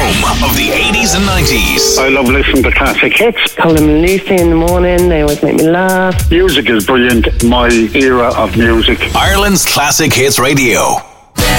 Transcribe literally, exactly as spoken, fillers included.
home of the eighties and nineties. I love listening to classic hits. Colin and Lucy in the morning, they always make me laugh. Music is brilliant. My era of music. Ireland's Classic Hits Radio.